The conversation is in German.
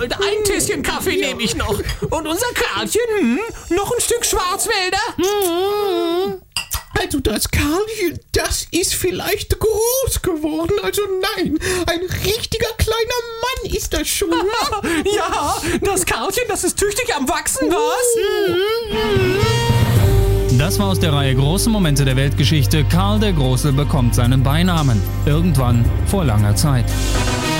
Und ein Tässchen Kaffee nehme ich noch. Und unser Karlchen, noch ein Stück Schwarzwälder? Also das Karlchen, das ist vielleicht groß geworden. Also nein, ein richtiger kleiner Mann ist das schon. Ja, das Karlchen, das ist tüchtig am Wachsen, was? Das war aus der Reihe Große Momente der Weltgeschichte. Karl der Große bekommt seinen Beinamen. Irgendwann vor langer Zeit.